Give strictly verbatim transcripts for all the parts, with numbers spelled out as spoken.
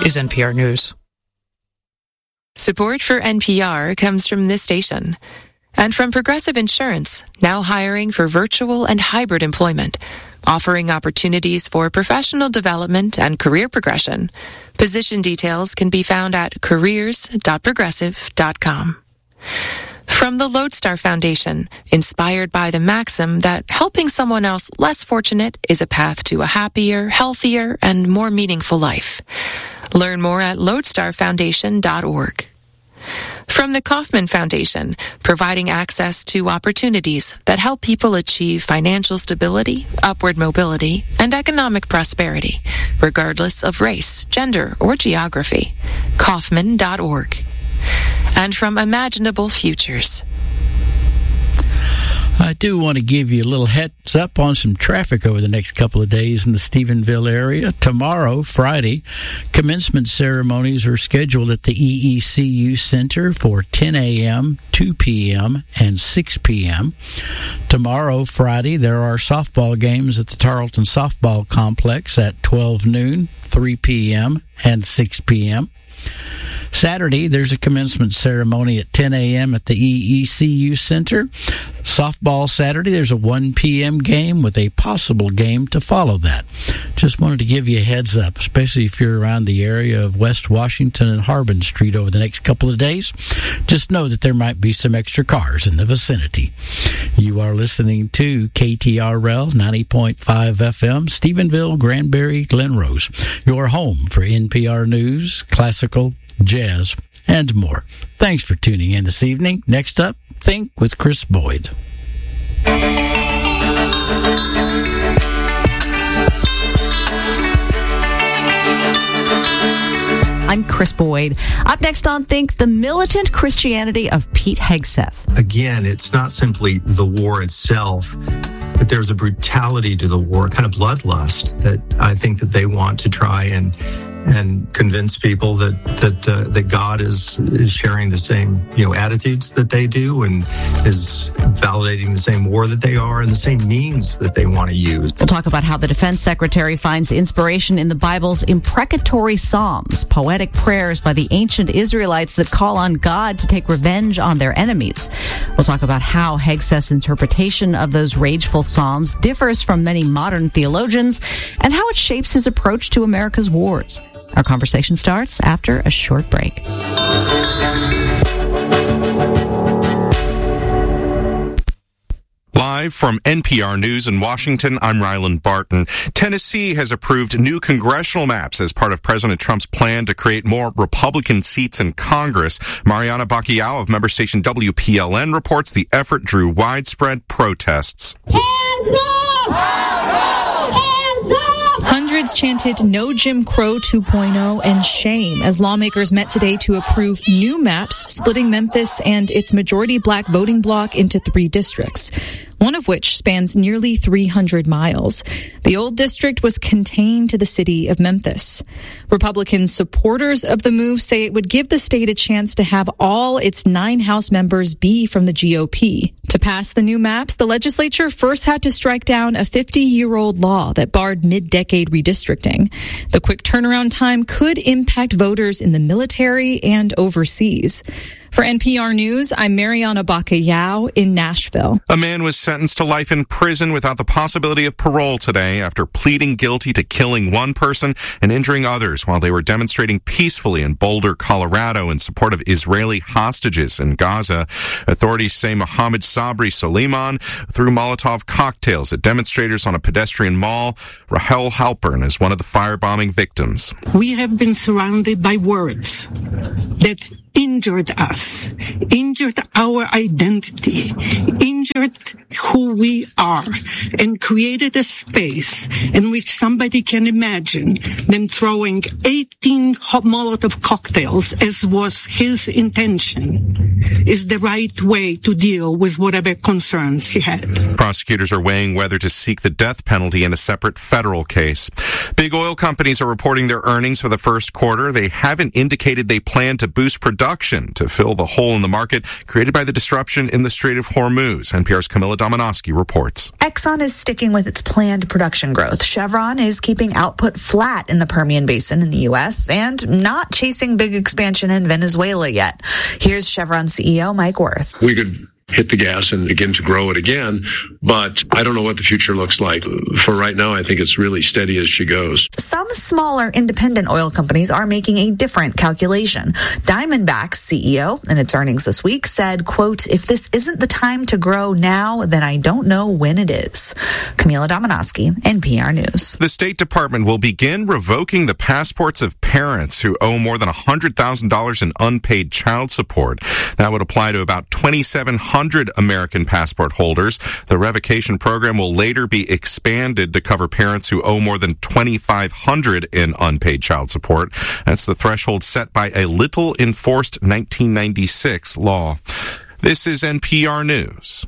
is N P R News. Support for N P R comes from this station and from Progressive Insurance, now hiring for virtual and hybrid employment, offering opportunities for professional development and career progression. Position details can be found at careers dot progressive dot com. From the Lodestar Foundation, inspired by the maxim that helping someone else less fortunate is a path to a happier, healthier, and more meaningful life. Learn more at lodestar foundation dot org. From the Kauffman Foundation, providing access to opportunities that help people achieve financial stability, upward mobility, and economic prosperity, regardless of race, gender, or geography. Kauffman dot org. And from Imaginable Futures. I do want to give you a little heads up on some traffic over the next couple of days in the Stephenville area. Tomorrow, Friday, commencement ceremonies are scheduled at the E E C U Center for ten a.m., two p.m., and six p.m. Tomorrow, Friday, there are softball games at the Tarleton Softball Complex at twelve noon, three p.m., and six p.m. Saturday, there's a commencement ceremony at ten a.m. at the E E C U Center. Softball Saturday, there's a one p.m. game with a possible game to follow that. Just wanted to give you a heads up, especially if you're around the area of West Washington and Harbin Street over the next couple of days. Just know that there might be some extra cars in the vicinity. You are listening to K T R L ninety point five F M, Stephenville, Granbury, Glen Rose, your home for N P R News, classical, jazz, and more. Thanks for tuning in this evening. Next up, Think with Chris Boyd. I'm Chris Boyd. Up next on Think, the militant Christianity of Pete Hegseth. Again, it's not simply the war itself, but there's a brutality to the war, kind of bloodlust that I think that they want to try and and convince people that that uh, that God is is sharing the same, you know, attitudes that they do and is validating the same war that they are and the same means that they want to use. We'll talk about how the defense secretary finds inspiration in the Bible's imprecatory psalms, poetic prayers by the ancient Israelites that call on God to take revenge on their enemies. We'll talk about how Hegseth's interpretation of those rageful psalms differs from many modern theologians and how it shapes his approach to America's wars. Our conversation starts after a short break. Live from N P R News in Washington, I'm Ryland Barton. Tennessee has approved new congressional maps as part of President Trump's plan to create more Republican seats in Congress. Mariana Bacallao of member station W P L N reports the effort drew widespread protests. Hands up! Hands up! Hundreds chanted "No Jim Crow two point oh" and shame as lawmakers met today to approve new maps splitting Memphis and its majority black voting bloc into three districts, one of which spans nearly three hundred miles. The old district was contained to the city of Memphis. Republican supporters of the move say it would give the state a chance to have all its nine House members be from the G O P. To pass the new maps, the legislature first had to strike down a fifty-year-old law that barred mid-decade redistricting. The quick turnaround time could impact voters in the military and overseas. For N P R News, I'm Mariana Bacallao in Nashville. A man was sentenced to life in prison without the possibility of parole today after pleading guilty to killing one person and injuring others while they were demonstrating peacefully in Boulder, Colorado in support of Israeli hostages in Gaza. Authorities say Mohammed Sabri Soliman threw Molotov cocktails at demonstrators on a pedestrian mall. Rahel Halpern is one of the firebombing victims. We have been surrounded by words that injured us, injured our identity, injured who we are, and created a space in which somebody can imagine them throwing eighteen Molotov cocktails, as was his intention, is the right way to deal with whatever concerns he had. Prosecutors are weighing whether to seek the death penalty in a separate federal case. Big oil companies are reporting their earnings for the first quarter. They haven't indicated they plan to boost production production to fill the hole in the market created by the disruption in the Strait of Hormuz. N P R's Camilla Domonoski reports. Exxon is sticking with its planned production growth. Chevron is keeping output flat in the Permian Basin in the U S and not chasing big expansion in Venezuela yet. Here's Chevron C E O Mike Wirth. We could hit the gas and begin to grow it again, but I don't know what the future looks like. For right now, I think it's really steady as she goes. Some smaller independent oil companies are making a different calculation. Diamondback's C E O, in its earnings this week, said, quote, "If this isn't the time to grow now, then I don't know when it is." Camila Domonoski, N P R News. The State Department will begin revoking the passports of parents who owe more than one hundred thousand dollars in unpaid child support. That would apply to about twenty-seven hundred American passport holders. The revocation program will later be expanded to cover parents who owe more than twenty-five hundred dollars in unpaid child support. That's the threshold set by a little enforced nineteen ninety-six law. This is N P R News.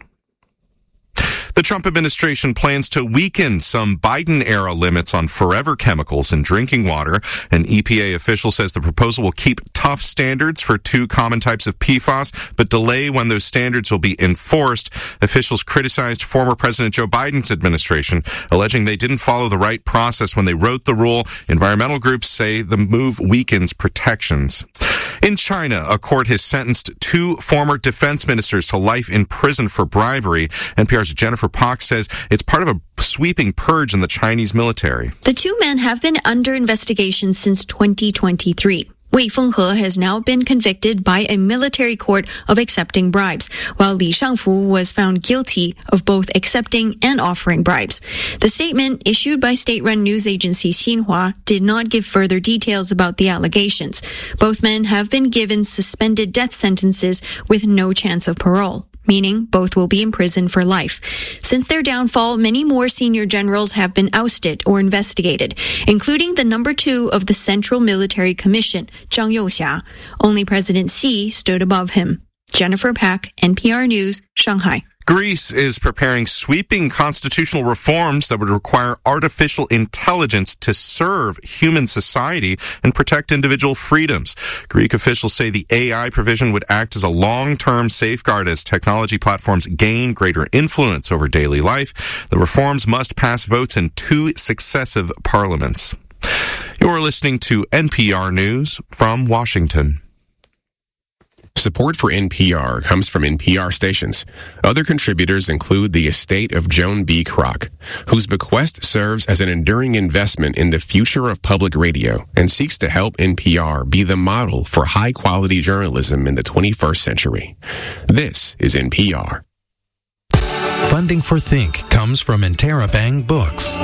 The Trump administration plans to weaken some Biden-era limits on forever chemicals in drinking water. An E P A official says the proposal will keep tough standards for two common types of P FAS, but delay when those standards will be enforced. Officials criticized former President Joe Biden's administration, alleging they didn't follow the right process when they wrote the rule. Environmental groups say the move weakens protections. In China, a court has sentenced two former defense ministers to life in prison for bribery. N P R's Jennifer Pak says it's part of a sweeping purge in the Chinese military. The two men have been under investigation since twenty twenty-three. Wei Fenghe has now been convicted by a military court of accepting bribes, while Li Shangfu was found guilty of both accepting and offering bribes. The statement issued by state-run news agency Xinhua did not give further details about the allegations. Both men have been given suspended death sentences with no chance of parole, meaning both will be imprisoned for life. Since their downfall, many more senior generals have been ousted or investigated, including the number two of the Central Military Commission, Zhang Youxia. Only President Xi stood above him. Jennifer Pak, N P R News, Shanghai. Greece is preparing sweeping constitutional reforms that would require artificial intelligence to serve human society and protect individual freedoms. Greek officials say the A I provision would act as a long-term safeguard as technology platforms gain greater influence over daily life. The reforms must pass votes in two successive parliaments. You're listening to N P R News from Washington. Support for N P R comes from N P R stations. Other contributors include the estate of Joan B. Kroc, whose bequest serves as an enduring investment in the future of public radio and seeks to help N P R be the model for high-quality journalism in the twenty-first century. This is N P R. Funding for Think comes from Interabang Books.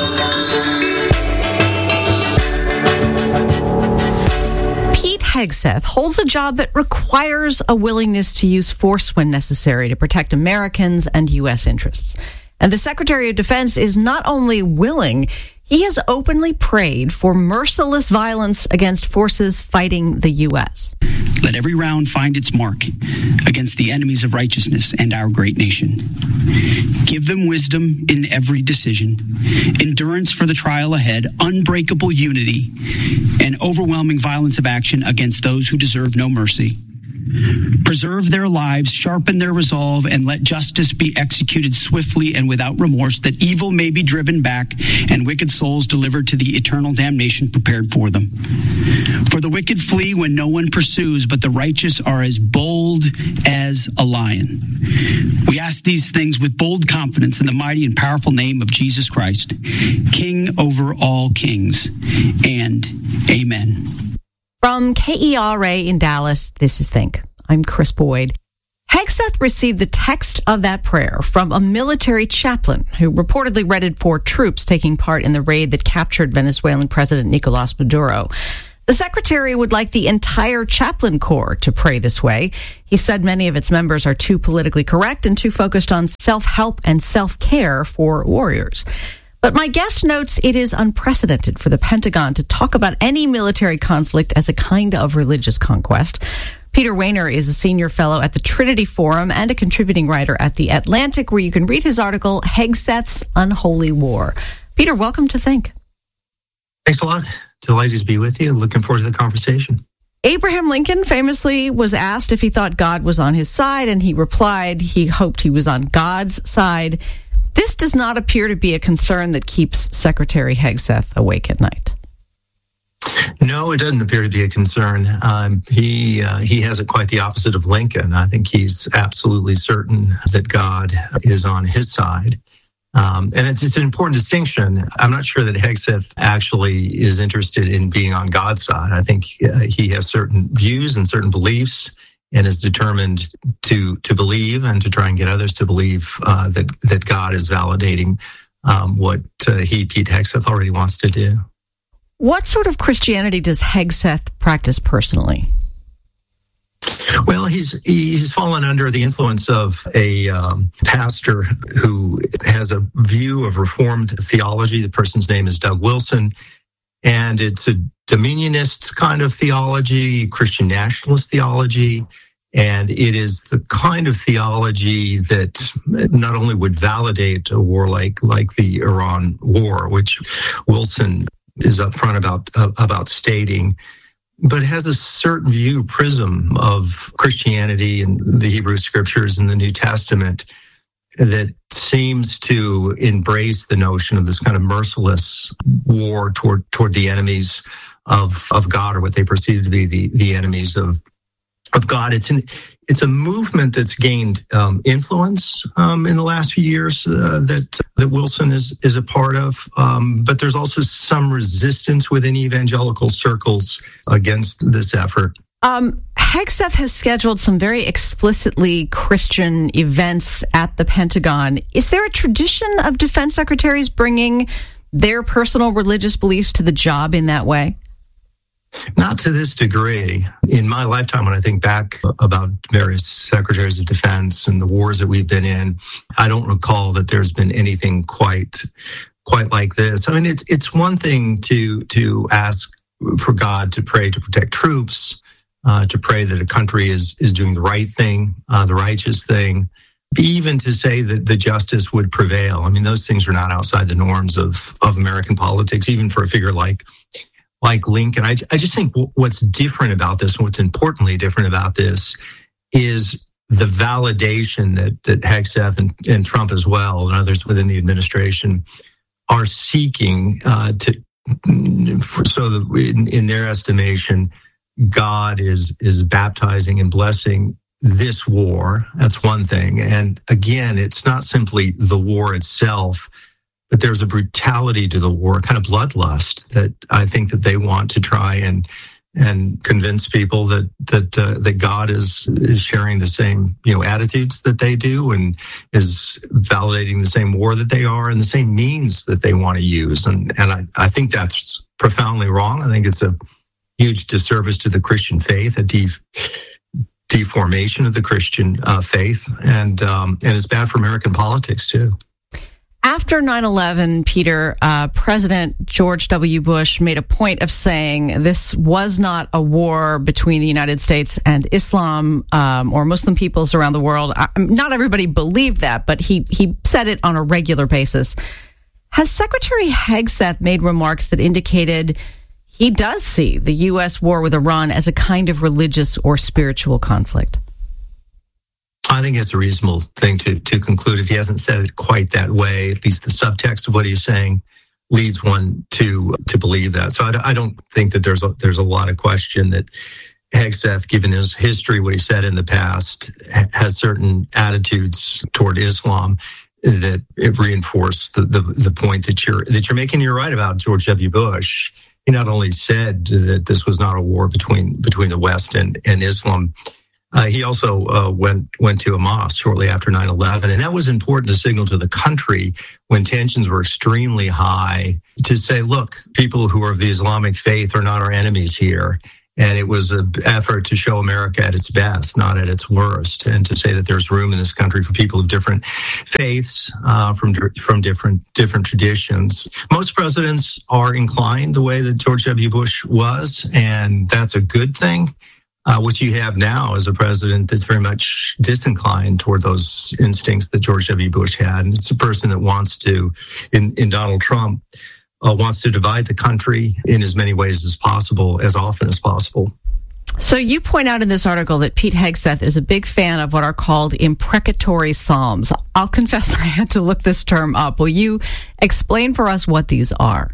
Hegseth holds a job that requires a willingness to use force when necessary to protect Americans and U S interests. And the Secretary of Defense is not only willing, he has openly prayed for merciless violence against forces fighting the U S. Let every round find its mark against the enemies of righteousness and our great nation. Give them wisdom in every decision, endurance for the trial ahead, unbreakable unity, and overwhelming violence of action against those who deserve no mercy. Preserve their lives, sharpen their resolve, and let justice be executed swiftly and without remorse, that evil may be driven back and wicked souls delivered to the eternal damnation prepared for them. For the wicked flee when no one pursues, but the righteous are as bold as a lion. We ask these things with bold confidence in the mighty and powerful name of Jesus Christ, King over all kings, and amen. From K E R A in Dallas, this is Think. I'm Chris Boyd. Hegseth received the text of that prayer from a military chaplain who reportedly read it for troops taking part in the raid that captured Venezuelan President Nicolas Maduro. The secretary would like the entire chaplain corps to pray this way. He said many of its members are too politically correct and too focused on self-help and self-care for warriors. But my guest notes it is unprecedented for the Pentagon to talk about any military conflict as a kind of religious conquest. Peter Wehner is a senior fellow at the Trinity Forum and a contributing writer at The Atlantic, where you can read his article, Hegseth's Unholy War. Peter, welcome to Think. Thanks a lot. Delighted to be with you and looking forward to the conversation. Abraham Lincoln famously was asked if he thought God was on his side, and he replied he hoped he was on God's side. This does not appear to be a concern that keeps Secretary Hegseth awake at night. No, it doesn't appear to be a concern. Um, he uh, he has it quite the opposite of Lincoln. I think he's absolutely certain that God is on his side. Um, and it's, it's an important distinction. I'm not sure that Hegseth actually is interested in being on God's side. I think uh, he has certain views and certain beliefs and is determined to to believe and to try and get others to believe uh, that, that God is validating um, what uh, he, Pete Hegseth, already wants to do. What sort of Christianity does Hegseth practice personally? Well, he's he's fallen under the influence of a um, pastor who has a view of Reformed theology. The person's name is Doug Wilson, and it's a dominionist kind of theology, Christian nationalist theology, and it is the kind of theology that not only would validate a war like like the Iran war, which Wilson is upfront about uh, about stating, but has a certain view, prism of Christianity and the Hebrew Scriptures and the New Testament that seems to embrace the notion of this kind of merciless war toward toward the enemies of of God, or what they perceive to be the the enemies of of God. It's an it's a movement that's gained um, influence um, in the last few years uh, that that Wilson is is a part of. Um, but there's also some resistance within evangelical circles against this effort. Um, Hegseth has scheduled some very explicitly Christian events at the Pentagon. Is there a tradition of defense secretaries bringing their personal religious beliefs to the job in that way? Not to this degree. In my lifetime, when I think back about various secretaries of defense and the wars that we've been in, I don't recall that there's been anything quite quite like this. I mean, it's it's one thing to to ask for God to pray to protect troops, uh, to pray that a country is is doing the right thing, uh, the righteous thing, even to say that the justice would prevail. I mean, those things are not outside the norms of of American politics, even for a figure like like Lincoln. I, I just think what's different about this, and what's importantly different about this, is the validation that, that Hegseth and, and Trump as well, and others within the administration, are seeking uh, to, for, so that in, in their estimation, God is is baptizing and blessing this war. That's one thing. And again, it's not simply the war itself, but there's a brutality to the war, kind of bloodlust, that I think that they want to try and and convince people that that uh, that God is is sharing the same, you know, attitudes that they do, and is validating the same war that they are, and the same means that they want to use. And and I, I think that's profoundly wrong. I think it's a huge disservice to the Christian faith, a de- deformation of the Christian uh, faith, and um, and it's bad for American politics too. After nine eleven, Peter, uh, President George W. Bush made a point of saying this was not a war between the United States and Islam um, or Muslim peoples around the world. I, not everybody believed that, but he, he said it on a regular basis. Has Secretary Hegseth made remarks that indicated he does see the U S war with Iran as a kind of religious or spiritual conflict? I think it's a reasonable thing to, to conclude. If he hasn't said it quite that way, at least the subtext of what he's saying leads one to to believe that. So I, I don't think that there's a, there's a lot of question that Hegseth, given his history, what he said in the past, has certain attitudes toward Islam that it reinforce the, the, the point that you're that you're making. You're right about George W. Bush. He not only said that this was not a war between between the West and, and Islam, Uh, he also uh, went went to a mosque shortly after nine eleven, and that was important to signal to the country when tensions were extremely high, to say, look, people who are of the Islamic faith are not our enemies here. And it was an effort to show America at its best, not at its worst, and to say that there's room in this country for people of different faiths, uh, from from different different traditions. Most presidents are inclined the way that George W. Bush was, and that's a good thing. Uh, what you have now is a president that's very much disinclined toward those instincts that George W. Bush had. And it's a person that wants to, in, in Donald Trump, uh, wants to divide the country in as many ways as possible, as often as possible. So you point out in this article that Pete Hegseth is a big fan of what are called imprecatory psalms. I'll confess I had to look this term up. Will you explain for us what these are?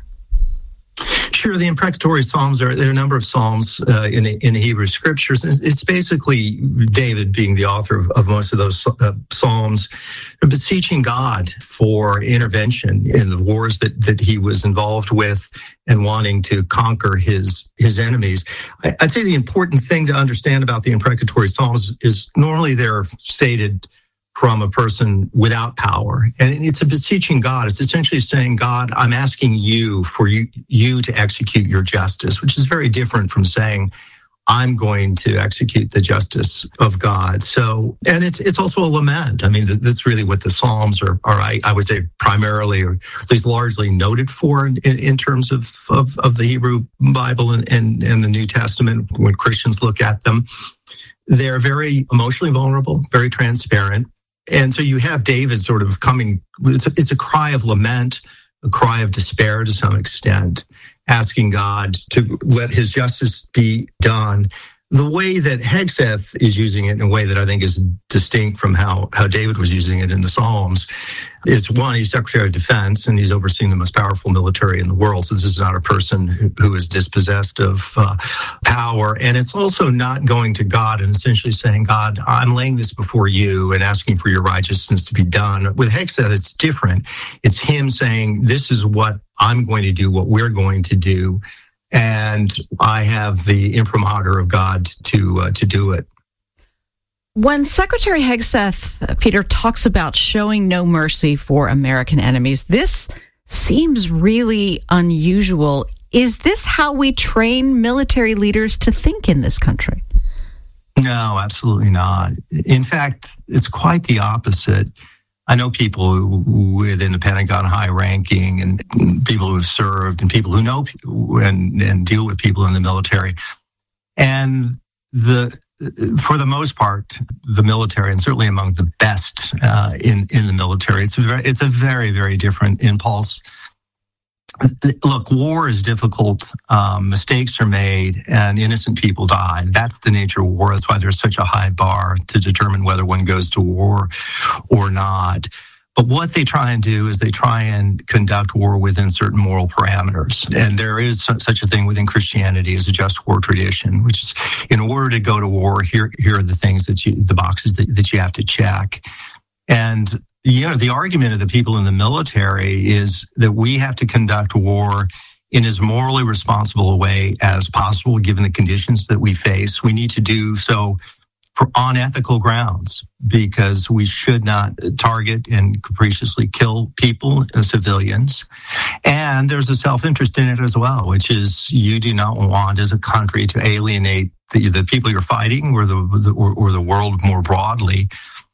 Sure. The imprecatory psalms are there are a number of psalms uh, in in the Hebrew scriptures. It's basically David being the author of, of most of those uh, psalms, beseeching God for intervention in the wars that that he was involved with and wanting to conquer his his enemies. I, I'd say the important thing to understand about the imprecatory psalms is normally they're stated from a person without power. And it's a beseeching God. It's essentially saying, God, I'm asking you for you, you to execute your justice, which is very different from saying, I'm going to execute the justice of God. So, and it's it's also a lament. I mean, that's really what the Psalms are, are I, I would say, primarily, or at least largely noted for in, in terms of, of, of the Hebrew Bible and, and, and the New Testament when Christians look at them. They're very emotionally vulnerable, very transparent. And so you have David sort of coming, it's a, it's a cry of lament, a cry of despair to some extent, asking God to let his justice be done. The way that Hegseth is using it in a way that I think is distinct from how, how David was using it in the Psalms is, one, he's Secretary of Defense and he's overseeing the most powerful military in the world. So this is not a person who, who is dispossessed of uh, power. And it's also not going to God and essentially saying, God, I'm laying this before you and asking for your righteousness to be done. With Hegseth, it's different. It's him saying, this is what I'm going to do, what we're going to do. And I have the imprimatur of God to uh, to do it. When Secretary Hegseth, Peter, talks about showing no mercy for American enemies, this seems really unusual. Is this how we train military leaders to think in this country? No, absolutely not. In fact, it's quite the opposite. I know people within the Pentagon, high ranking, and people who have served, and people who know and, and deal with people in the military. And the for the most part, the military, and certainly among the best uh, in in the military, it's a very, it's a very very different impulse. Look, war is difficult. Um, mistakes are made, and innocent people die. That's the nature of war. That's why there's such a high bar to determine whether one goes to war or not. But what they try and do is they try and conduct war within certain moral parameters. And there is such a thing within Christianity as a just war tradition, which is, in order to go to war, here here are the things that you, the boxes that, that you have to check. And you know, the argument of the people in the military is that we have to conduct war in as morally responsible a way as possible, given the conditions that we face. We need to do so for unethical grounds because we should not target and capriciously kill people, uh, civilians. And there's a self-interest in it as well, which is you do not want as a country to alienate the, the people you're fighting or the, the or, or the world more broadly,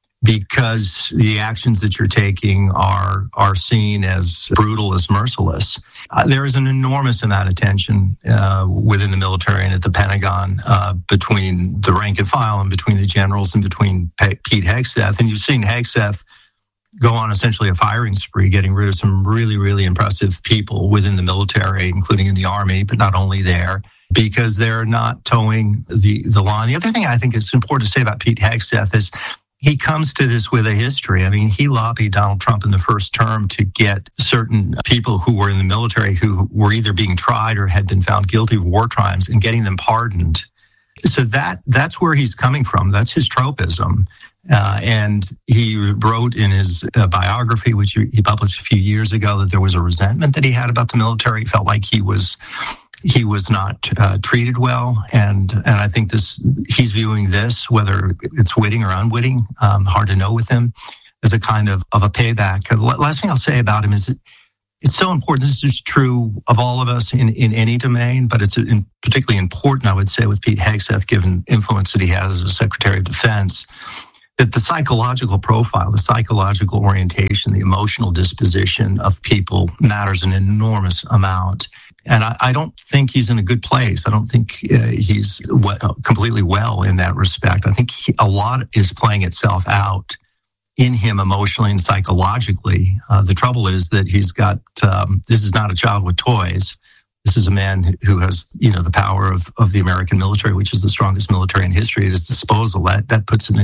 because the actions that you're taking are are seen as brutal, as merciless. Uh, there is an enormous amount of tension uh, within the military and at the Pentagon uh, between the rank and file and between the generals and between P- Pete Hegseth. And you've seen Hegseth go on essentially a firing spree, getting rid of some really, really impressive people within the military, including in the Army, but not only there, because they're not towing the, the line. The other thing I think is important to say about Pete Hegseth is he comes to this with a history. I mean, he lobbied Donald Trump in the first term to get certain people who were in the military who were either being tried or had been found guilty of war crimes and getting them pardoned. So that that's where he's coming from. That's his tropism. Uh, and he wrote in his uh, biography, which he published a few years ago, that there was a resentment that he had about the military. He felt like he was he was not uh, treated well, and and I think this he's viewing this, whether it's witting or unwitting, um, hard to know with him, as a kind of, of a payback. The last thing I'll say about him is that it's so important. This is true of all of us in, in any domain, but it's in particularly important, I would say, with Pete Hegseth, given influence that he has as a Secretary of Defense, that the psychological profile, the psychological orientation, the emotional disposition of people matters an enormous amount. And I, I don't think he's in a good place. I don't think uh, he's well, completely well in that respect. I think he, a lot is playing itself out in him emotionally and psychologically. Uh, the trouble is that he's got, um, this is not a child with toys. This is a man who has, you know, the power of, of the American military, which is the strongest military in history, at his disposal. That, that puts him